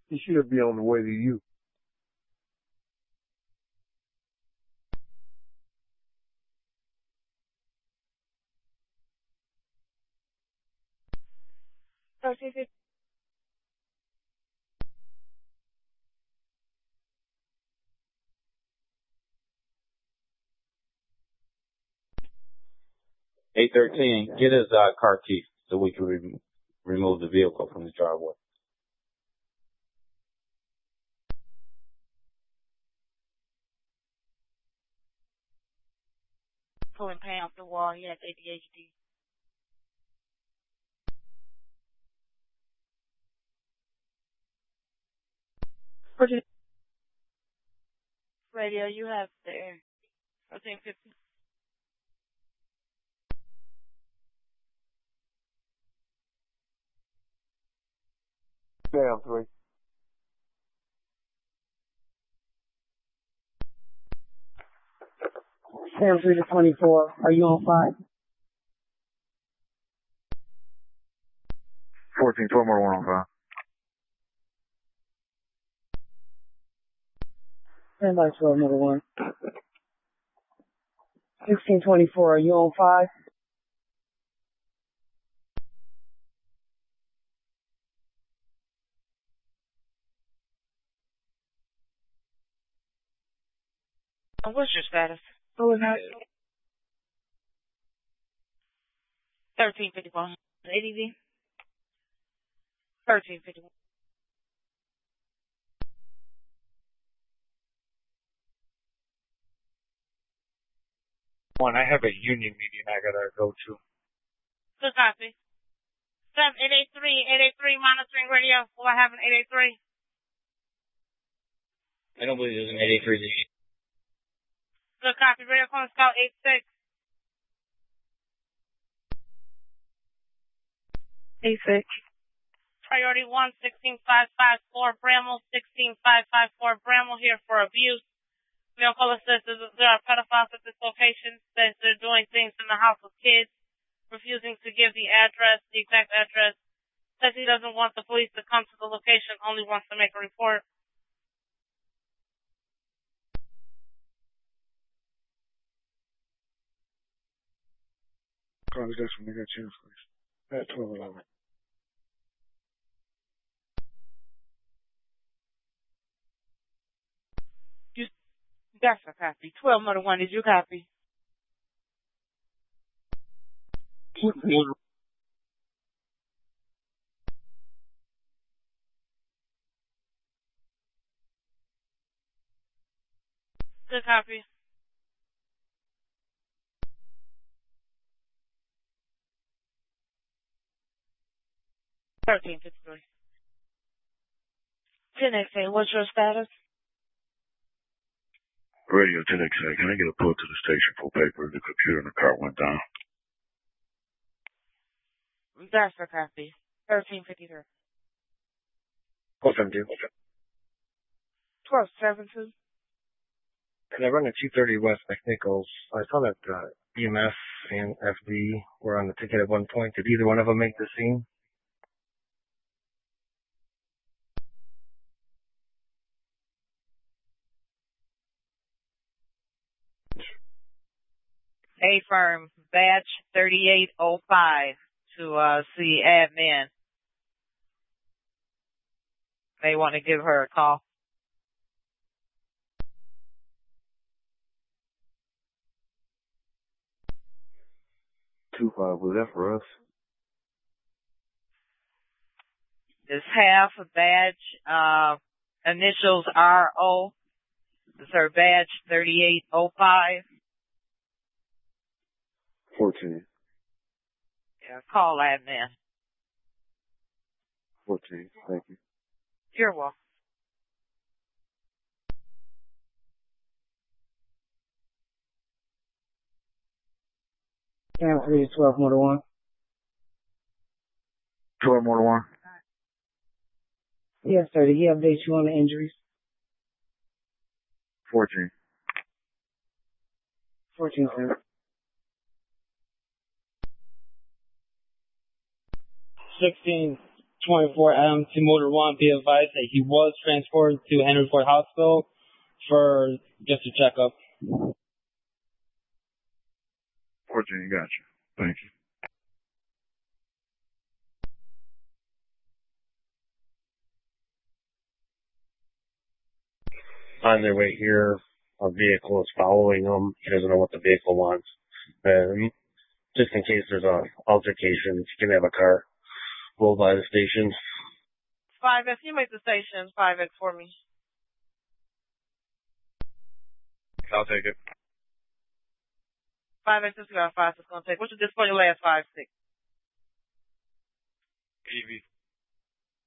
He should be on the way to you. Okay. 813, get his car key so we can remove the vehicle from the driveway. Pulling paint off the wall. He has ADHD. Radio, you have the air. 1350. Down 3. Sam 3 to 24. Are you on 5? 14, 12 more 1 on 5. Stand by 12, number 1. 1624, are you on 5? What's your status? Who is that? 1351. ADV? 1351. I have a union meeting I gotta go to. Good copy. 883 monitoring radio. Will I have an 883? I don't believe there's an 883. Good copy. Radio calling Scout 86. 86. Priority 1, 16554 Bramwell, 16554 Bramwell here for abuse. Male caller says there are pedophiles at this location, says they're doing things in the house with kids, refusing to give the address, the exact address, says he doesn't want the police to come to the location, only wants to make a report. Call this when I got a chance, please. At 1211. That's a copy. 12 motor 1, did you copy? Good copy. $13.53. 10XA, what's your status? Radio 10XA, can I get a pull to the station for paper? The computer in the car went down. That's a copy. 1353. What's up, dude? 1272. And I run at 230 West McNichols. I saw that EMS and FD were on the ticket at one point. Did either one of them make the scene? A-Firm, batch 3805 to see admin. They want to give her a call. 25, was that for us? It's half a badge, initials RO. It's her badge 3805. 14. Yeah, call admin. 14, thank you. You're welcome. Cam 3 to 12, motor 1. 12 more to 1. Yes, sir. Did he update you on the injuries? 14. 14, sir. 16, 24M to Motor One be advised that he was transported to Henry Ford Hospital for just a checkup. 14, gotcha. Thank you. On their way here, a vehicle is following them. He doesn't know what the vehicle wants. Just in case there's a altercation, you can have a car roll by the station. 5X, you make the station 5X for me. I'll take it. 5X, this is our 5 6 gonna take. What's your display your last 5 6? EV.